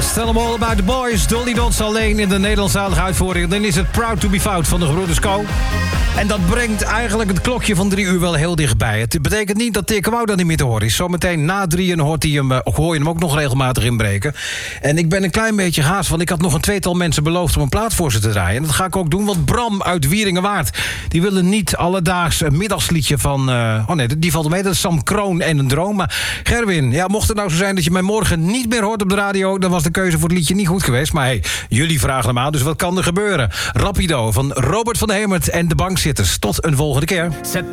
Tell 'em all about the boys. Dolly Dots alleen in de Nederlandstalige uitvoering. Dan is het Proud to be Fout van de gebroeders Co. En dat brengt eigenlijk het klokje van 3 uur wel heel dichtbij. Het betekent niet dat Dirk Wouter niet meer te horen is. Zometeen na 3 hoor je hem ook nog regelmatig inbreken. En ik ben een klein beetje haast, want ik had nog een 2-tal mensen beloofd om een plaat voor ze te draaien. En dat ga ik ook doen, want Bram uit Wieringenwaard, die wil een niet alledaags middagsliedje van... die valt mee, dat is Sam Kroon en een droom. Maar Gerwin, ja, mocht het nou zo zijn dat je mij morgen niet meer hoort op de radio, dan was de keuze voor het liedje niet goed geweest. Maar hey, jullie vragen hem aan, dus wat kan er gebeuren? Rapido van Robert van der Hemert en de Bankzitters. Tot een volgende keer.